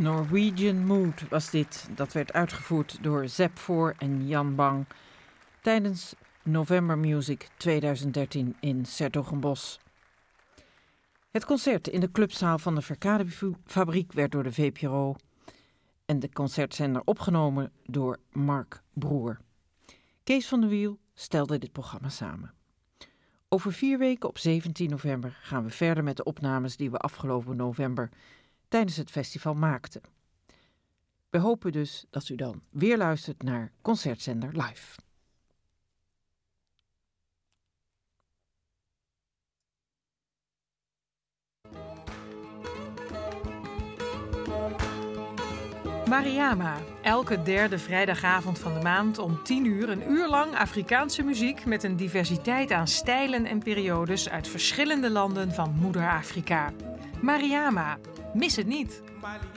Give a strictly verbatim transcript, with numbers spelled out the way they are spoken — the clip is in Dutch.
Norwegian Mood was dit. Dat werd uitgevoerd door Zep Voor en Jan Bang tijdens November Music twintig dertien in 's-Hertogenbosch. Het concert in de clubzaal van de Verkadefabriek werd door de V P R O en de concertzender opgenomen door Mark Broer. Kees van de Wiel stelde dit programma samen. Over vier weken op zeventien november gaan we verder met de opnames die we afgelopen november tijdens het festival maakten. We hopen dus dat u dan weer luistert naar Concertzender Live. Mariama, elke derde vrijdagavond van de maand om tien uur een uur lang Afrikaanse muziek met een diversiteit aan stijlen en periodes uit verschillende landen van Moeder Afrika. Mariama, mis het niet!